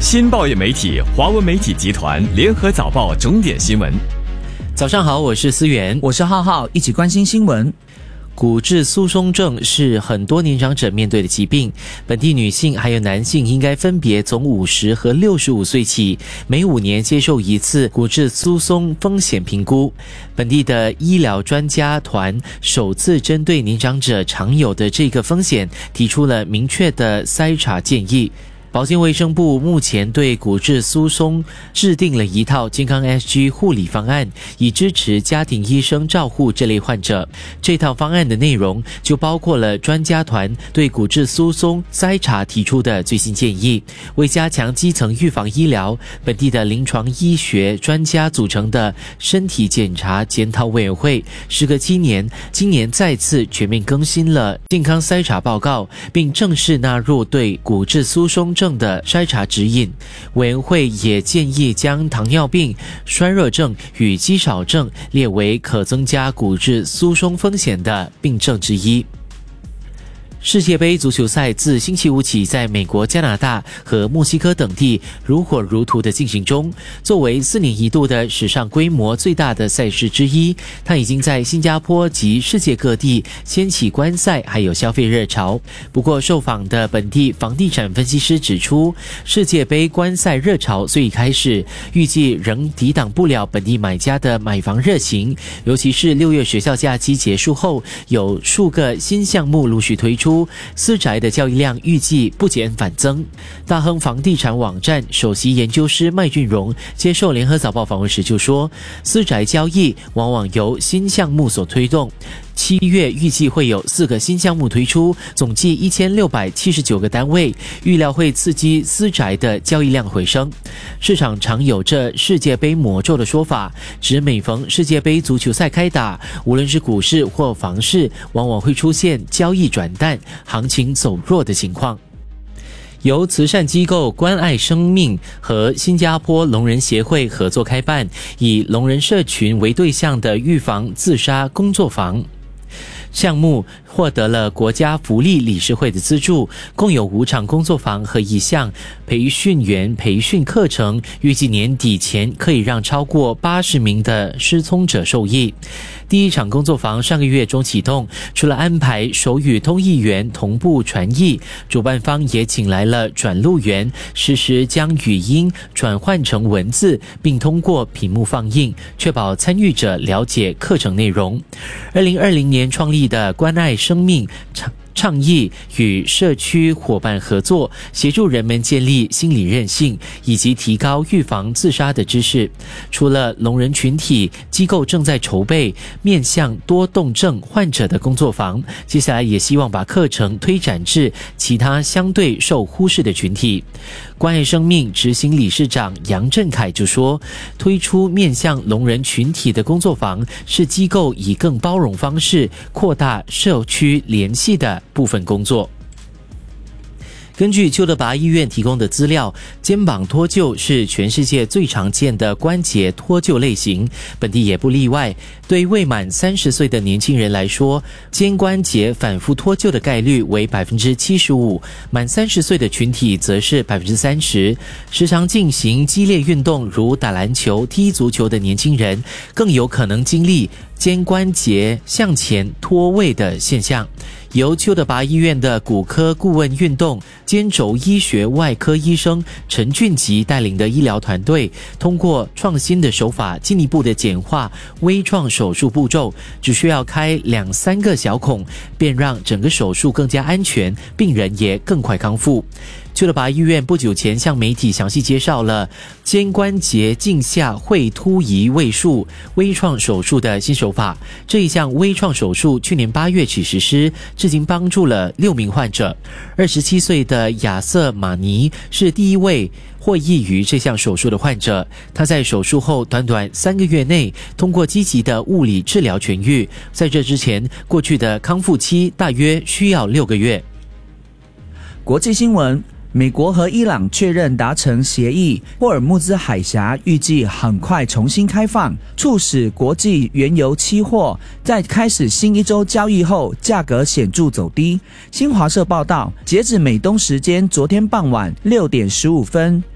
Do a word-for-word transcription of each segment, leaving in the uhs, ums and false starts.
新报业媒体华文媒体集团联合早报重点新闻。 早上好，我是思源， 我是浩浩，一起关心新闻。 骨质疏松症是很多年长者面对的疾病，本地女性还有男性应该分别从五十和六十五岁起，每五年接受一次骨质疏松风险评估。本地的医疗专家团首次针对年长者常有的这个风险，提出了明确的筛查建议。保健卫生部目前对骨质疏松制定了一套健康 S G 护理方案，以支持家庭医生照护这类患者。这套方案的内容就包括了专家团对骨质疏松筛查提出的最新建议。为加强基层预防医疗，本地的临床医学专家组成的身体检查检讨委员会时隔七年，今年再次全面更新了健康筛查报告，并正式纳入对骨质疏松症的筛查指引。委员会也建议将糖尿病、衰弱症与肌少症列为可增加骨质疏松风险的病症之一。世界杯足球赛自星期五起在美国、加拿大和墨西哥等地如火如荼地进行中。作为四年一度的史上规模最大的赛事之一，它已经在新加坡及世界各地掀起观赛还有消费热潮。不过，受访的本地房地产分析师指出，世界杯观赛热潮虽已开始，预计仍抵挡不了本地买家的买房热情，尤其是六月学校假期结束后，有数个新项目陆续推出，私宅的交易量预计不减反增。大亨房地产网站首席研究师麦俊荣接受联合早报访问时就说，私宅交易往往由新项目所推动。七月预计会有四个新项目推出，总计一千六百七十九个单位，预料会刺激私宅的交易量回升。市场常有着世界杯魔咒的说法，指每逢世界杯足球赛开打，无论是股市或房市，往往会出现交易转淡、行情走弱的情况。由慈善机构关爱生命和新加坡聋人协会合作开办，以聋人社群为对象的预防自杀工作坊项目获得了国家福利理事会的资助，共有五场工作坊和一项培训员培训课程，预计年底前可以让超过八十名的失聪者受益。第一场工作坊上个月中启动，除了安排手语通译员同步传译，主办方也请来了转录员，实时将语音转换成文字，并通过屏幕放映，确保参与者了解课程内容。二零二零年创立的关爱生命倡议与社区伙伴合作，协助人们建立心理韧性，以及提高预防自杀的知识。除了聋人群体，机构正在筹备面向多动症患者的工作坊，接下来也希望把课程推展至其他相对受忽视的群体。关爱生命执行理事长杨振凯就说，推出面向聋人群体的工作坊，是机构以更包容方式扩大社区联系的部分工作。根据邱德拔医院提供的资料，肩膀脱臼是全世界最常见的关节脱臼类型，本地也不例外。对未满三十岁的年轻人来说，肩关节反复脱臼的概率为 百分之七十五， 满三十岁的群体则是 百分之三十。 时常进行激烈运动如打篮球、踢足球的年轻人，更有可能经历肩关节向前脱位的现象。由邱德拔医院的骨科顾问运动肩轴医学外科医生陈俊吉带领的医疗团队，通过创新的手法进一步的简化微创手术步骤，只需要开两三个小孔，便让整个手术更加安全，病人也更快康复。邱德拔医院不久前向媒体详细介绍了肩关节镜下会突移位术微创手术的新手法。这一项微创手术去年八月起实施，至今帮助了六名患者。二十七岁的亚瑟马尼是第一位获益于这项手术的患者，他在手术后短短三个月内通过积极的物理治疗痊愈，在这之前过去的康复期大约需要六个月。 国际新闻，美国和伊朗确认达成协议，霍尔木兹海峡预计很快重新开放，促使国际原油期货在开始新一周交易后价格显著走低。新华社报道，截止美东时间昨天傍晚六点十五分，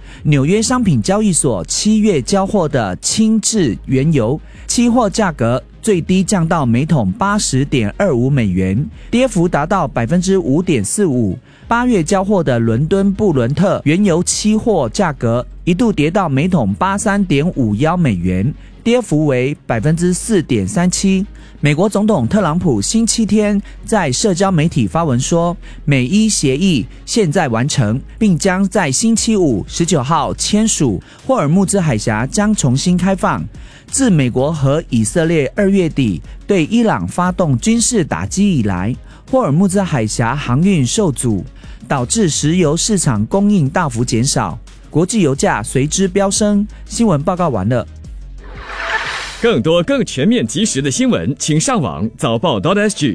纽约商品交易所七月交货的轻质原油期货价格最低降到每桶 八十点二五美元，跌幅达到 百分之五点四五。八月交货的伦敦布伦特原油期货价格一度跌到每桶 八十三点五一美元，跌幅为 百分之四点三七。美国总统特朗普星期天在社交媒体发文说，美伊协议现在完成，并将在星期五十九号签署，霍尔木兹海峡将重新开放。自美国和以色列二月底对伊朗发动军事打击以来，霍尔木兹海峡航运受阻，导致石油市场供应大幅减少，国际油价随之飙升。新闻报告完了。 更多更全面及时的新闻，请上网早报 .sg。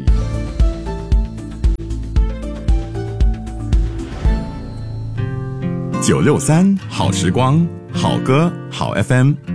九六三好时光，好歌好 F M。